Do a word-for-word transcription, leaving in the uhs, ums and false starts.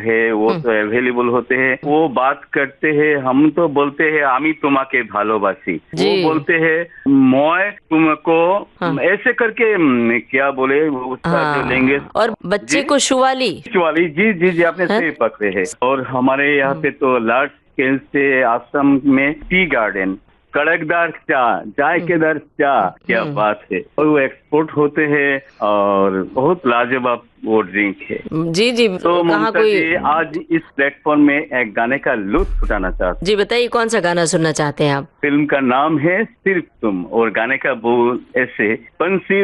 है वो तो अवेलेबल होते हैं, वो बात करते हैं। हम तो बोलते हैं आमी तुम्हाके भालोबासी, वो बोलते हैं मैं तुमको, हाँ। ऐसे करके म, क्या बोले उसका हाँ। जो लैंग्वेज। और बच्चे को शुवाली शुवाली, जी जी जी आपने सही पकड़े है। और हमारे यहाँ पे तो लार्ज स्केल से आसाम में टी गार्डन, कड़कदार चाय, जायकेदार चाय, क्या बात है। और वो एक्सपोर्ट होते हैं और बहुत लाजवाब वो ड्रिंक है। जी जी। तो ममता कोई... जी आज इस प्लेटफॉर्म में एक गाने का लुत्फ उठाना चाहते हैं। जी बताइए कौन सा गाना सुनना चाहते हैं आप? फिल्म का नाम है सिर्फ तुम और गाने का बोल ऐसे, बंसी